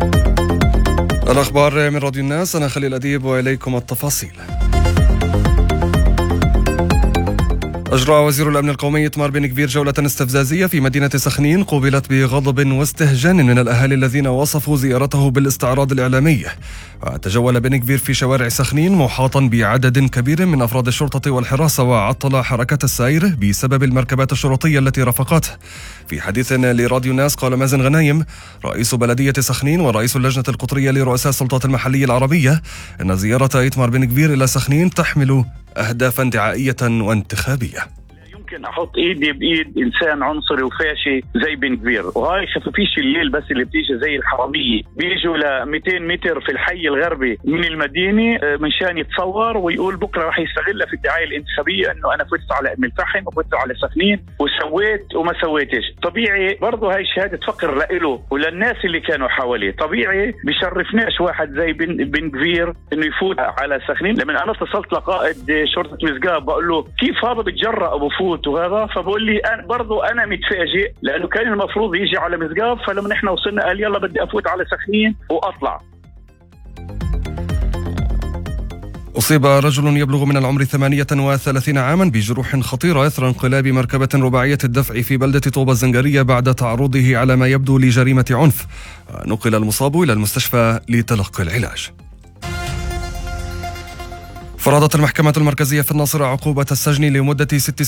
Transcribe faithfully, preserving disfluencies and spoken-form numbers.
الأخبار من راديو الناس، أنا خليل أديب وإليكم التفاصيل. أجرى وزير الأمن القومي إتمار بن كفير جولة استفزازية في مدينة سخنين قوبلت بغضب واستهجان من الأهالي الذين وصفوا زيارته بالاستعراض الإعلامي. وتجول بن كفير في شوارع سخنين محاطا بعدد كبير من أفراد الشرطة والحراسة، وعطل حركة السير بسبب المركبات الشرطية التي رافقته. في حديث لراديو الناس قال مازن غنايم رئيس بلدية سخنين ورئيس اللجنة القطرية لرؤساء السلطات المحلية العربية أن زيارة إتمار بن كفير إلى سخنين تحمل أهدافا دعائية وانتخابية. يمكن احط ايدي بايد انسان عنصري وفاشي زي بن كفير، وهاي خفافيش الليل بس اللي بتيجي زي الحراميه بيجوا ل مئتين متر في الحي الغربي من المدينه منشان يتصور ويقول بكره راح يستغلها في الدعايه الانتخابيه انه انا فزت على ام الفحم وفزت على سخنين وسويت وما سويتش. طبيعي برضه هاي شهاده فقر لإله وللناس اللي كانوا حواليه. طبيعي بيشرفناش واحد زي بن بن كفير انه يفوت على سخنين. لما انا اتصلت لقائد شرطه مسقاب بقول له كيف هذا بتجرأ ابو فوت وهذا، فبقول لي أنا برضو أنا متفاجئ لأنه كان المفروض يجي على مسقاب، فلما نحن وصلنا قال يلا بدي أفوت على سخنين وأطلع. أصيب رجل يبلغ من العمر ثمانية وثلاثين عاما بجروح خطيرة إثر انقلاب مركبة رباعية الدفع في بلدة طوبة الزنجرية بعد تعرضه على ما يبدو لجريمة عنف. نقل المصاب إلى المستشفى لتلقي العلاج. فرضت المحكمة المركزية في الناصرة عقوبة السجن لمدة ست